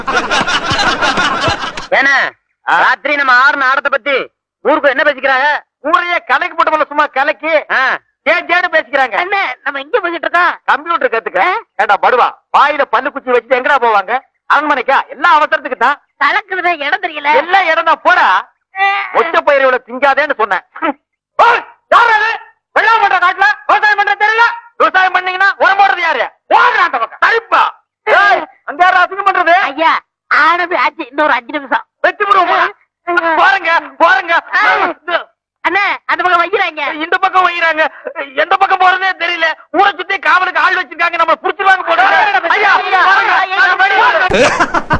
ஏன்னா ராத்திரி நம்ம ஆறு ஆடத்தை பத்தி ஊருக்கு என்ன பேசிக்கிறாங்க? ஊரையே கலைக்கு போட்டு சும்மா கலைக்கு பேசிக்கிறாங்க. என்ன நம்ம இங்க போயிட்டு இருக்கோம்? கம்ப்யூட்டர் கத்துக்க. ஏண்டா படுவா, வாயில பல்லு குச்சி வச்சுட்டு எங்கடா போவாங்க? அரண்மனைக்கா? எல்லாம் அவசரத்துக்கு தான். கலக்குறத இடம் தெரியல. எல்லாம் இடம் தான். போடா, ஒச்ச பயிரோட திங்காதேன்னு சொன்னேன். வெள்ளாம பண்ற காட்டுல விவசாயம் பண்ற தெரியல. விவசாயம் பண்ணீங்கன்னா உரம் போடுறது யாரு? அந்த பக்கம் சரிப்பா. அங்க யாரும் அசிங்கம் பண்றது? ஐயா ஆனது ஆச்சு, இன்னொரு 5 நிமிஷம் வெட்டி விடுவோம். போறங்க போறங்க. அண்ணா அந்த பக்கம் வைக்கிறாங்க, இந்த பக்கம் வைக்கிறாங்க. எந்த பக்கம் போறதே தெரியல. ஊரை சுத்தி காவலுக்கு ஆள் வச்சிருக்காங்க. நம்ம புடிச்சிருவாங்க போட.